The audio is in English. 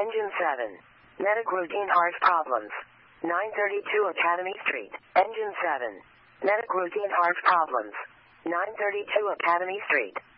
Engine 7. Medic routine heart problems. 932 Academy Street. Engine 7. Medic routine heart problems. 932 Academy Street.